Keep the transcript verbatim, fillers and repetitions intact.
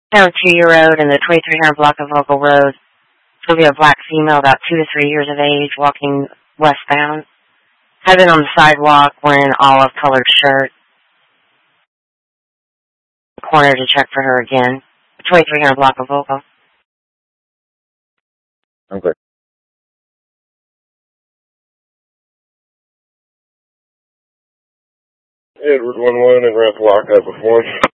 Down Two-Year Road and the twenty-three hundred block of Vocal Road. She'll be a black female about two to three years of age, walking westbound. Had been on the sidewalk wearing an olive-colored shirt. Corner to check for her again. The twenty-three hundred block of Vocal. Okay. Edward one one and Rep Lock up with one.